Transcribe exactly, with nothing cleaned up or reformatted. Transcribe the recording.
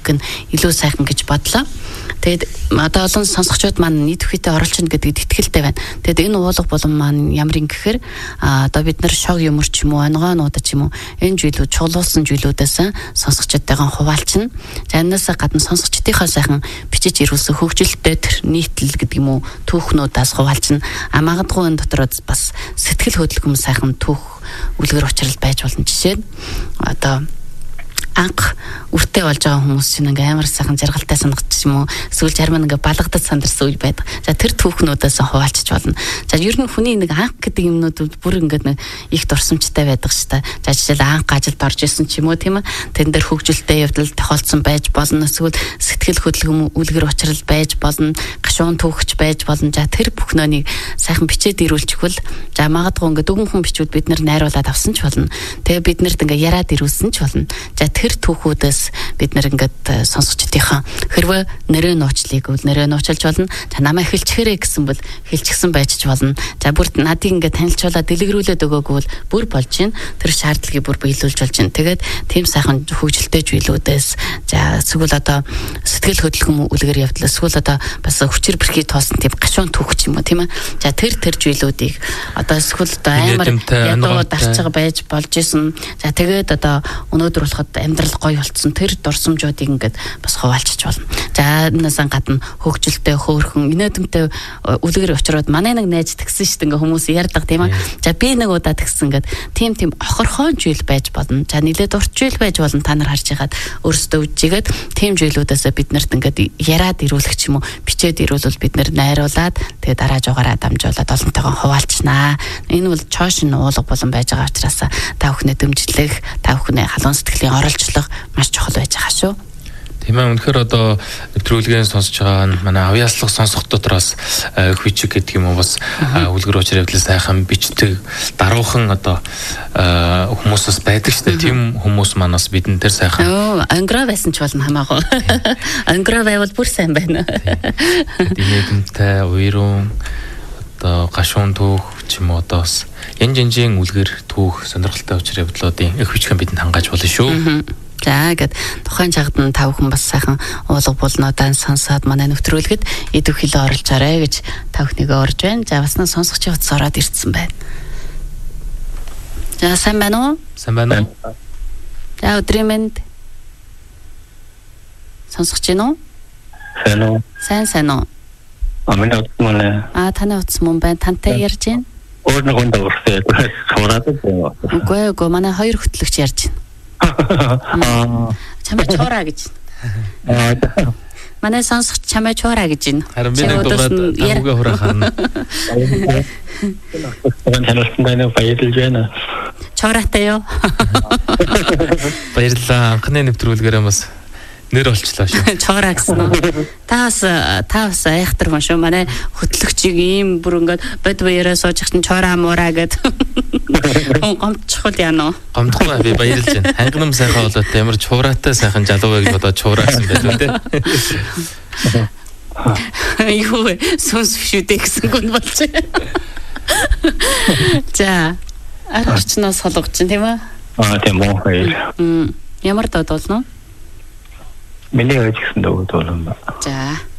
нь илүү сайхан гэж бодлоо. Тэгээд одоо олон сонсогчдод маань нийт үхийтэй оролцно гэдэгт итгэлтэй байна. Тэгээд энэ уулга болон маань ямар юм гэхээр одоо бид нар шог юмр ч юм уу, онгоонууд ч юм уу энэ зүйлүүд чулуулсан зүйлүүдээс сонсогчдтойгоо хуваалцна. За энэс гадна сонсогчдынхаа сайхан бичиж ирүүлсэн хөгжилтэй нийтлэл гэдэг юм уу түүхнүүдээс хуваалцна. А магадгүй энэ дотор бас сэтгэл хөдлөм сайхан түүх үлгэр учрал байж болно. Жишээ нь одоо анх үртэй болж байгаа хүмүүс чинь ингээ амар сайхан жаргалтай санагдчих юм уу, эсвэл зарим нь ингээ балгадад сандарсан үе байдаг. За тэр түүхнүүдээс хуваалцж болно. За ер нь хүний нэг анх гэдэг юмнууд бүр ингээ нэг их дурсамжтай байдаг ш та. За жишээл анх ажилд орж исэн ч юм уу тийм ээ. Тэн дээр хөгжилтэй явдал тохиолдсон байж болно. Эсвэл сэтгэл хөдлөм үлгэр учрал байж болно. Гашуун түүхч байж болно. За тэр бүхнөөнийг сайхан бичээд ирүүлчихвэл за магадгүй ингээ дөгөн хүн бичвэл бид нар найруулад авсан ч болно. Тэгээ бид нарт ингээ яриад ирүүлсэн ч болно. За тэр түүхүүдээс бид нар ингээд сонсогчдынхаа хэрвээ нэрээ нууцлыг үл нэрээ нууцлж болно. За намайг хэлчихэрэй гэсэн бол хэлчихсэн байж ч болно. За бүр надыг ингээд танилцуулаад дэлгэрүүлээд өгөөгүй бол бүр болж гин. Тэр шаардлагыг бүр биелүүлж болж гин. Тэгээд тийм сайхан хөгжилтэй зүйлүүдээс за эсвэл одоо сэтгэл хөдлөм үлгэр явдал эсвэл одоо бас хүчээр бэрхий тоосон тийм гашуун түүх ч юм уу тийм ээ. За тэр тэр зүйлүүдийг одоо эсвэл одоо амар ядуу дарчга байж болж исэн. За тэгээд одоо өнөөдөр болоход амьдрал гоё болцсон тэр дурсамжуудыг ингээд бас хуваалцж болно. За энэс гадна хөгжилтэй хөөрхөн инээдэмтэй үлгэр учрууд манай нэг найз тгсэн шүү дээ ингээ хүмүүс ярьдаг тийм ээ. За би нэг удаа тгсэн ингээд тийм тийм охорхон жил байж болно. За нилээд урт жил байж болно та нар харж байгаад өөрсдөө үжигээд тийм жилүүдээс бид нарт ингээд яриад ирүүлэх ч юм уу бичээд ирүүлвэл бид нар найруулад тэгээ дараа жугаараа дамжуулаад олонтойгоо хуваалцнаа. Энэ бол чоошин уулга болон байж байгаа учраас та бүхнээ дэмжлэх, та бүхнээ халуун сэтгэлийн оролцлого маш чухал байж байгаа шүү. Тийм ээ үнэхээр одоо нэвтрүүлгийн сонсож байгаа нь манай авьяаслах сонсох дотроос хүчиг гэдэг юм уу бас үлгэр учрал явдлаа сайхан бичдэг даруухан одоо хүмүүсээс байдаг шүү дээ. Тийм хүмүүс манаас бидэн тэр сайхан. Оо ангра байсан ч болно хамаагүй. Ангра байвал бүр сайн байна. Динэдэмтэй уйрун одоо гашуун түүх ч юм уу одоо бас янз янзын үлгэр түүх сонирхолтой учрал явдлуудын их хүчгэн бидэнд хангааж болно шүү. За гэд тухайн жагдан тав хүн бас сайхан уулга болнуудаа сонсоод манай нэвтрүүлгэд эд хилээ оруулж арай гэж тав хүнийгээ орж байна. За бас сонсогч явц ороод ирсэн байна. За сайн байна уу? Сайн байна уу? За өдрийн мэнд. Сонсогч гин үү? Сайн уу? Сайн сайн уу? А миний утас мөн. А таны утас мөн байна. Тантай ярьж байна. Өөр нэг хүнд урсээ. Чавраад байна. Үгүй үгүй манай хоёр хөтлөгч ярьж байна. Аа чамаа чораа гэж. Аа манай сонсогч чамаа чораа гэж байна. Харин би нэг дугаар тамга хураа харна. танилцсан баярлж байна. Чораатай юу? Баярлалаа. Анхны нэвтрүүлгээрээ бас нэр олчлаа шүү. Чораа гэсэн үү? Та бас та бас айхтар хүн шүү. Манай хөтлөгчийг ийм бүр ингээд бод баяраа сууж чинь чораа муураа гэд. Гомдчихвол яана уу? Гомдохгүй би баярлж байна. Хангам сайхан болоод ямар чураатай сайхан залуу байг бодоод чураасан байх үү те. Юу сүнс фшүдэ гэсэн гүн болж. За арчнаас солгож чинь тийм ээ? Аа тийм үү. Мм ямар дод болно? Миний ажигсан дөө толон ба. За